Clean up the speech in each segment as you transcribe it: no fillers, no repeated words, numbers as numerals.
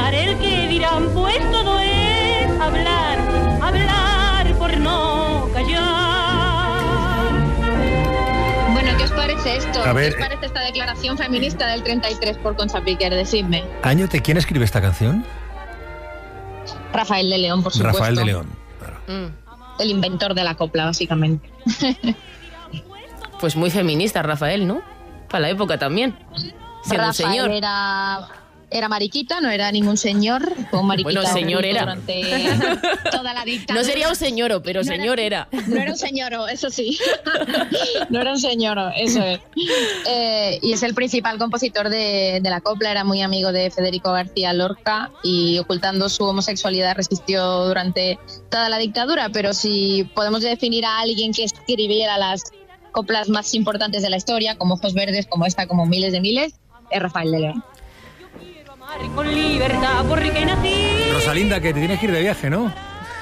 haré el que dirán, pues todo es hablar, hablar por no callar. Bueno, ¿qué os parece esto? A ver, ¿Qué os parece esta declaración feminista del 33 por Concha Piquer? Decidme. Añote, ¿quién escribe esta canción? Rafael de León, por supuesto. Rafael de León. Claro. El inventor de la copla, básicamente. Pues muy feminista, Rafael, ¿no? Para la época también. Siendo Rafael señor. Era mariquita, no era ningún señor. Fue un mariquita Bueno, señor era. durante toda la dictadura. No sería un señoro, pero señor era. No era un señoro, eso sí. No era un señoro, eso es. Y es el principal compositor de la copla. Era muy amigo de Federico García Lorca y, ocultando su homosexualidad, resistió durante toda la dictadura. Pero si podemos definir a alguien que escribiera las coplas más importantes de la historia, como Ojos Verdes, como esta, como miles de miles, es Rafael de León. Con libertad, porque nací. Rosalinda, que te tienes que ir de viaje, ¿no?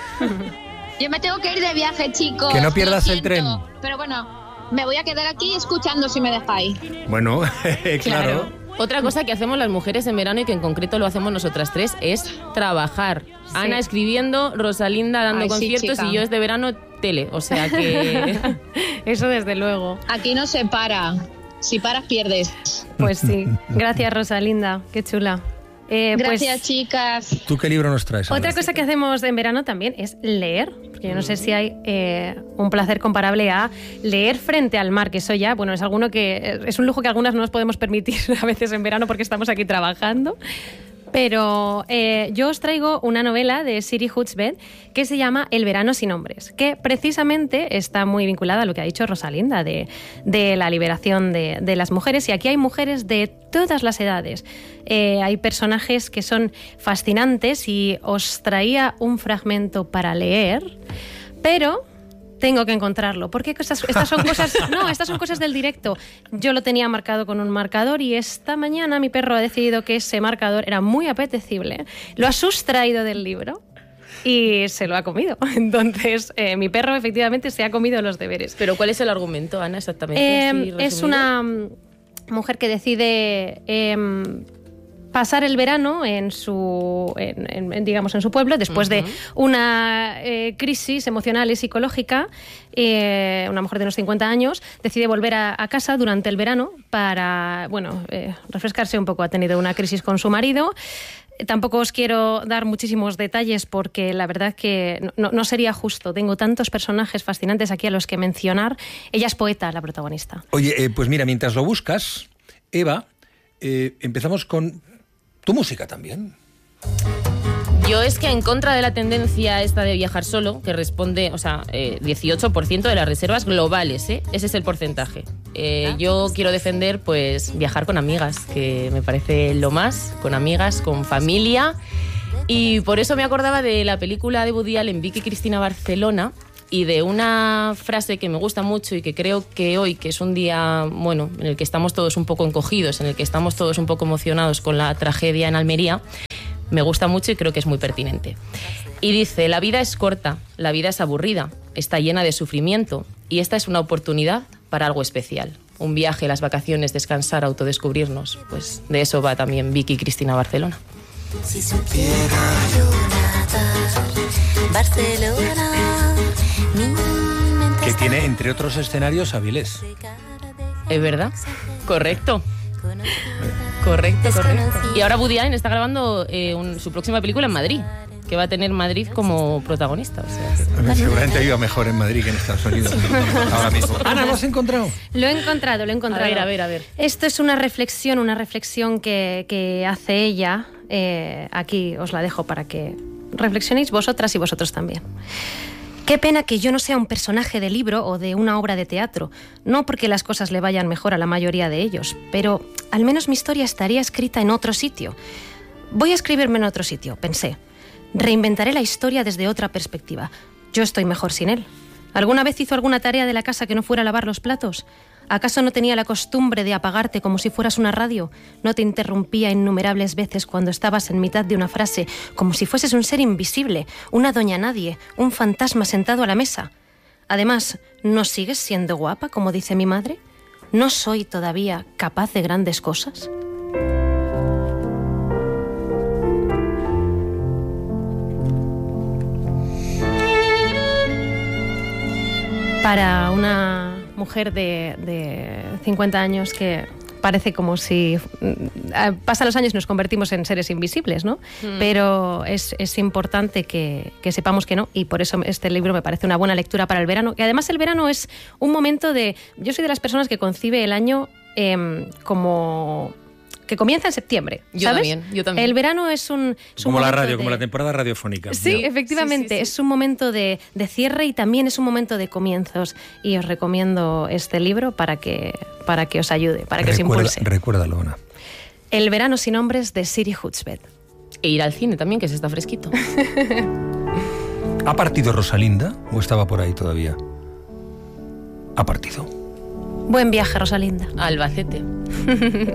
Yo me tengo que ir de viaje, chicos. Que no pierdas Lo el tren. siento, pero bueno, me voy a quedar aquí escuchando si me dejáis. Bueno, claro. Otra cosa que hacemos las mujeres en verano y que en concreto lo hacemos nosotras tres es trabajar. Sí. Ana escribiendo, Rosalinda dando conciertos, sí, y yo desde verano tele. O sea que eso desde luego. Aquí no se para. Si paras, pierdes. Pues sí. Gracias, Rosalinda. Qué chula. Gracias, chicas. ¿Tú qué libro nos traes? Otra cosa que hacemos en verano también es leer, porque yo no sé si hay un placer comparable a leer frente al mar, que eso ya, bueno, es es un lujo que algunas no nos podemos permitir a veces en verano porque estamos aquí trabajando. Pero yo os traigo una novela de Siri Hutchbed que se llama El verano sin hombres, que precisamente está muy vinculada a lo que ha dicho Rosalinda de la liberación de las mujeres. Y aquí hay mujeres de todas las edades. Hay personajes que son fascinantes y os traía un fragmento para leer, pero tengo que encontrarlo, porque estas son cosas, no, estas son cosas del directo. Yo lo tenía marcado con un marcador y esta mañana mi perro ha decidido que ese marcador era muy apetecible. Lo ha sustraído del libro y se lo ha comido. Entonces, mi perro efectivamente se ha comido los deberes. ¿Pero cuál es el argumento, Ana, exactamente? Es una mujer que decide pasar el verano en su pueblo después de una crisis emocional y psicológica. Una mujer de unos 50 años decide volver a casa durante el verano para refrescarse un poco. Ha tenido una crisis con su marido. Tampoco os quiero dar muchísimos detalles porque la verdad que no sería justo. Tengo tantos personajes fascinantes aquí a los que mencionar. Ella es poeta, la protagonista. Oye, pues mira, mientras lo buscas, Eva, empezamos con tu música también. Yo es que en contra de la tendencia esta de viajar solo, que responde, 18% de las reservas globales, ese es el porcentaje. Yo quiero defender, pues, viajar con amigas, que me parece lo más, con amigas, con familia. Y por eso me acordaba de la película de Woody Allen, Vicky Cristina Barcelona, y de una frase que me gusta mucho y que creo que hoy, que es un día, bueno, en el que estamos todos un poco encogidos, en el que estamos todos un poco emocionados con la tragedia en Almería, me gusta mucho y creo que es muy pertinente. Y dice: la vida es corta, la vida es aburrida, está llena de sufrimiento y esta es una oportunidad para algo especial. Un viaje, las vacaciones, descansar, autodescubrirnos. Pues de eso va también Vicky Cristina Barcelona. Si supiera yo nadar, Barcelona, que tiene, entre otros escenarios, Avilés. ¿Es verdad? Correcto. Correcto. Y ahora Woody Allen está grabando su próxima película en Madrid, que va a tener Madrid como protagonista. O sea, seguramente iba mejor en Madrid que en Estados Unidos ahora mismo. Ana, ¿lo has encontrado? Lo he encontrado. A ver. Esto es una reflexión que hace ella. Aquí os la dejo para que reflexionéis vosotras y vosotros también. Qué pena que yo no sea un personaje de libro o de una obra de teatro, no porque las cosas le vayan mejor a la mayoría de ellos, pero al menos mi historia estaría escrita en otro sitio. Voy a escribirme en otro sitio, pensé. Reinventaré la historia desde otra perspectiva. Yo estoy mejor sin él. ¿Alguna vez hizo alguna tarea de la casa que no fuera lavar los platos? ¿Acaso no tenía la costumbre de apagarte como si fueras una radio? ¿No te interrumpía innumerables veces cuando estabas en mitad de una frase, como si fueses un ser invisible, una doña nadie, un fantasma sentado a la mesa? Además, ¿no sigues siendo guapa, como dice mi madre? ¿No soy todavía capaz de grandes cosas? para una mujer de 50 años que parece como si pasan los años y nos convertimos en seres invisibles, ¿no? Pero es importante que sepamos que no, y por eso este libro me parece una buena lectura para el verano. Y además el verano es un momento de... Yo soy de las personas que concibe el año como... que comienza en septiembre, ¿sabes? Yo también. El verano es un como la radio, de... como la temporada radiofónica. Sí, ¿no? efectivamente. Sí. Es un momento de cierre y también es un momento de comienzos. Y os recomiendo este libro para que os ayude, para que os impulse. Recuérdalo, Ana. El verano sin hombres, de Siri Hutchbed. E ir al cine también, que se está fresquito. ¿Ha partido Rosalinda o estaba por ahí todavía? Ha partido. Buen viaje, Rosalinda. Albacete.